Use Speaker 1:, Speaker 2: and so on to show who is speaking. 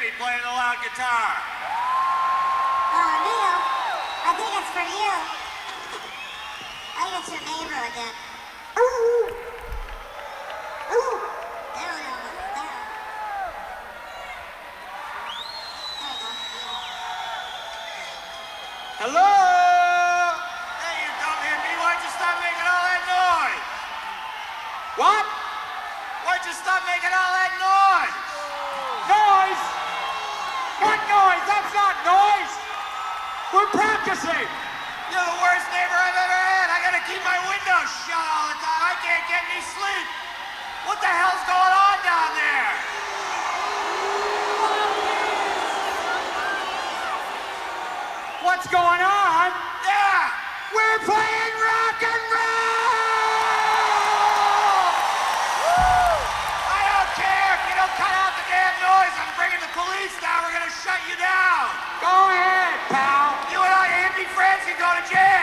Speaker 1: hippie playing the loud guitar?
Speaker 2: Oh, Neil, I think it's for you. I think it's your neighbor again. Ooh. Ooh. There we go. There. There you go.
Speaker 1: Hello? Hey, you dumb hippie, why'd you stop making all that noise? What? Why'd you stop making all that noise? Noise? What noise? That's not noise! We're practicing! You're the worst neighbor I've ever had. I gotta keep my windows shut all the time. I can't get any sleep. What the hell's going on down there? What's going on? Yeah! We're playing rock and roll! Woo! I don't care if you don't cut out the damn noise. I'm bringing the police down. We're gonna shut you down. Go ahead, pal. You and I hippie friends can go to jail.